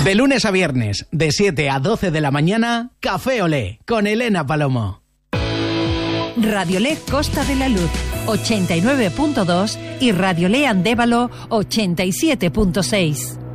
De lunes a viernes, de 7 a 12 de la mañana, Café Olé, con Elena Palomo. Radiolé Costa de la Luz, 89.2 y Radiolé Andévalo, 87.6.